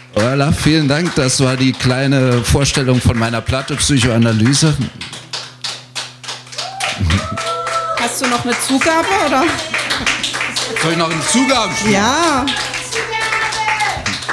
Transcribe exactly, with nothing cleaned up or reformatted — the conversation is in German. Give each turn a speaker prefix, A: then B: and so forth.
A: Voilà, vielen Dank. Das war die kleine Vorstellung von meiner Platte Psychoanalyse.
B: Hast du noch eine Zugabe, oder?
A: Soll ich noch eine Zugabe spielen?
B: Ja.